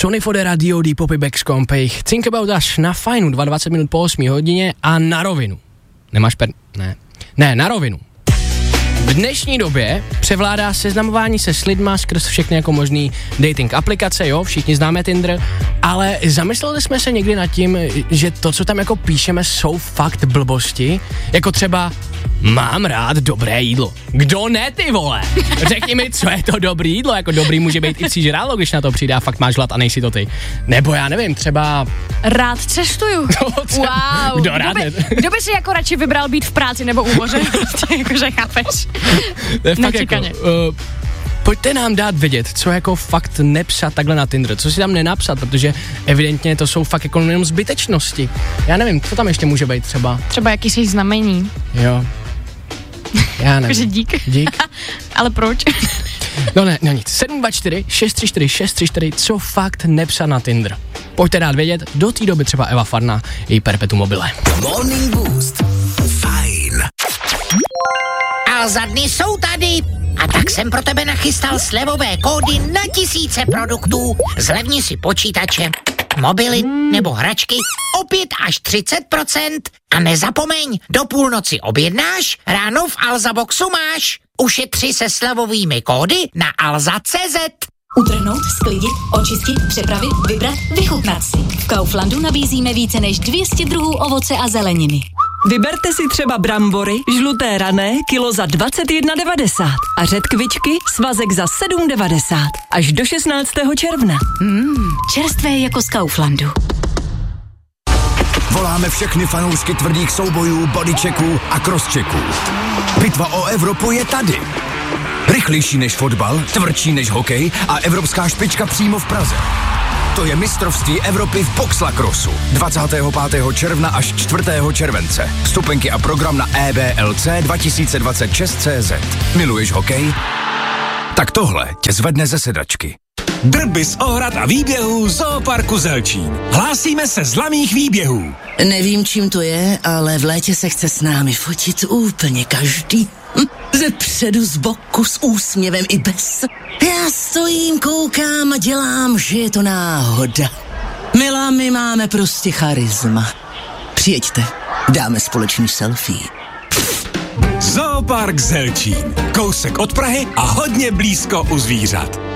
Sony Fode Radio, Deep Popy Backscompy. Think about us na fajnu, 22 minut po 8 hodině a na rovinu. Nemáš Ne, na rovinu. V dnešní době převládá seznamování se s lidma skrz všechny jako možný dating aplikace, jo, všichni známe Tinder, ale zamysleli jsme se někdy nad tím, že to, co tam jako píšeme, jsou fakt blbosti, jako třeba mám rád dobré jídlo. Kdo ne, ty vole? Řekni mi, co je to dobrý jídlo, jako dobrý může být i psí žrádlo, když na to přijde a fakt máš hlad a nejsi to ty. Nebo já nevím, třeba... Rád cestuju. Wow. Kdo by si jako radši vybral být v práci nebo u moře? Jakože chápeš. Nečekaně. Jako, pojďte nám dát vědět, co jako fakt nepsat takhle na Tinder, co si tam nenapsat, protože evidentně to jsou fakt jako jenom zbytečnosti. Já nevím, co tam ještě může být třeba. Třeba jakýsi znamení. Jo. Já nevím. Takže dík. Ale proč? No nic. 724 634 634, co fakt nepsat na Tinder. Pojďte dát vědět, do té doby třeba Eva Farná, její perpetuum mobile. Morning Boost. Fajn. A za dny jsou tady. A tak jsem pro tebe nachystal slevové kódy na tisíce produktů. Zlevni si počítače, mobily nebo hračky o 5 až 30%. A nezapomeň, do půlnoci objednáš, ráno v Alza Boxu máš. Ušetři se slevovými kódy na alza.cz. Utrhnout, sklidit, očistit, přepravit, vybrat, vychutnat si. V Kauflandu nabízíme více než 200 druhů ovoce a zeleniny. Vyberte si třeba brambory, žluté rané, kilo za 21,90 a řetkvičky, svazek za 7,90 až do 16. června. Čerstvé jako z Kauflandu. Voláme všechny fanoušky tvrdých soubojů, bodychecků a crosschecků. Bitva o Evropu je tady. Rychlejší než fotbal, tvrdší než hokej a evropská špička přímo v Praze. To je mistrovství Evropy v boxlacrossu. 25. června až 4. července. Vstupenky a program na EBLC 2026.cz. Miluješ hokej? Tak tohle tě zvedne ze sedačky. Drby z ohrad a výběhů Zooparku Zelčín. Hlásíme se z laných výběhů. Nevím, čím to je, ale v létě se chce s námi fotit úplně každý. Ze předu, z boku, s úsměvem i bez. Já stojím, koukám a dělám, že je to náhoda. Milá, my máme prostě charisma. Přijeďte, dáme společný selfie. Zoopark Zelčín. Kousek od Prahy a hodně blízko u zvířat.